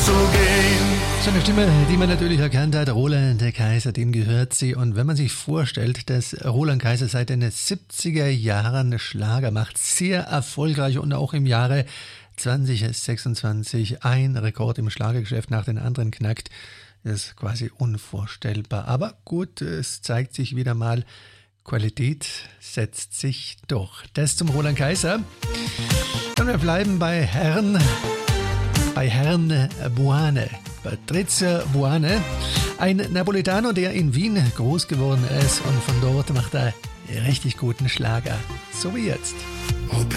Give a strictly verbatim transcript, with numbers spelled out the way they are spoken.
So eine Stimme, die man natürlich erkannt hat, Roland Kaiser, dem gehört sie. Und wenn man sich vorstellt, dass Roland Kaiser seit den siebziger Jahren Schlager macht, sehr erfolgreich und auch im Jahre zwanzig sechsundzwanzig ein Rekord im Schlagergeschäft nach den anderen knackt, ist quasi unvorstellbar. Aber gut, es zeigt sich wieder mal, Qualität setzt sich durch. Das zum Roland Kaiser. Und wir bleiben bei Herrn, bei Herrn Buane. Patrizia Buane, ein Napolitaner, der in Wien groß geworden ist und von dort macht er richtig guten Schlager. So wie jetzt. Oh